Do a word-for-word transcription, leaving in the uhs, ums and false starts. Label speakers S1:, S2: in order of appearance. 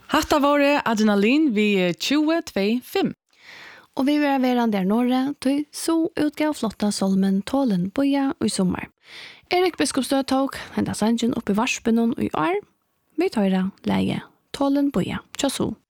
S1: Hatta var det adrenalin vid tjugo tjugofem.
S2: Och vi vill vara där norra, till så utgav flotta solmen Tålen boja i sommar. Erik Biskopstø tog hända sanjen upp i varspen och i år. Vi tar det läge Tålen boja. Tja så.